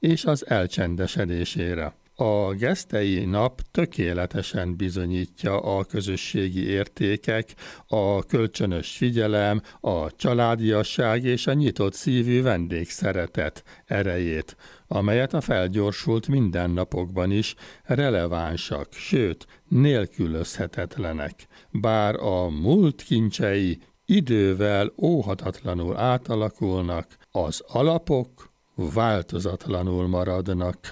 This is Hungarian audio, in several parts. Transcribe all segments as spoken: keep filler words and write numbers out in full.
és az elcsendesedésére. A gesztei nap tökéletesen bizonyítja a közösségi értékek, a kölcsönös figyelem, a családiasság és a nyitott szívű vendégszeretet erejét, amelyet a felgyorsult mindennapokban is relevánsak, sőt, nélkülözhetetlenek. Bár a múlt kincsei idővel óhatatlanul átalakulnak, az alapok változatlanul maradnak.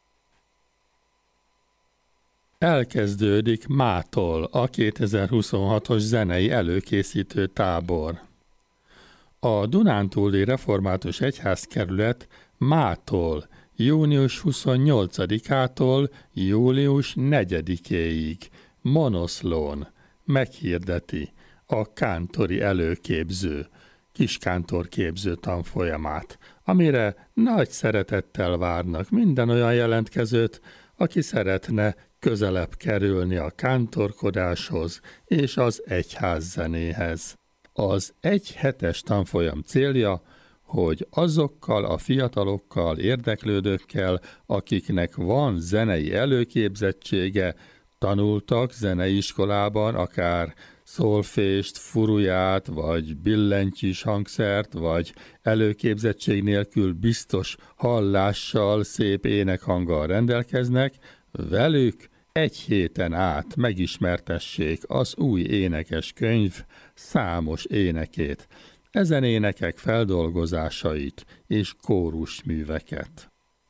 Elkezdődik mától a kétezer-huszonhatos zenei előkészítő tábor. A Dunántúli Református Egyházkerület mától, június huszonnyolcadikától július negyedikéig Monoszlón meghirdeti a kántori előképző, kiskántorképző tanfolyamát, amire nagy szeretettel várnak minden olyan jelentkezőt, aki szeretne közelebb kerülni a kántorkodáshoz és az egyházzenéhez. Az egyhetes tanfolyam célja, hogy azokkal a fiatalokkal, érdeklődőkkel, akiknek van zenei előképzettsége, tanultak zeneiskolában, akár szolfést, furuját, vagy billentyűs hangszert, vagy előképzettség nélkül biztos hallással, szép énekhanggal rendelkeznek, velük egy héten át megismertessék az új énekes könyv számos énekét, ezen énekek feldolgozásait és kórusműveket.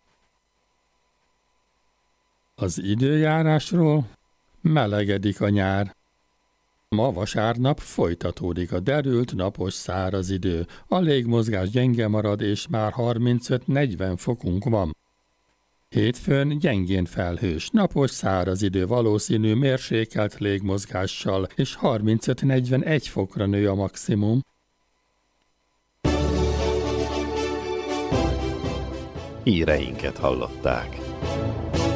Az időjárásról: melegedik a nyár. Ma vasárnap folytatódik a derült, napos, száraz idő. A légmozgás gyenge marad, és már harmincöt-negyven fokunk van. Hétfőn gyengén felhős, napos, száraz idő, valószínű mérsékelt légmozgással, és harmincöt-negyvenegy fokra nő a maximum. Híreinket hallották.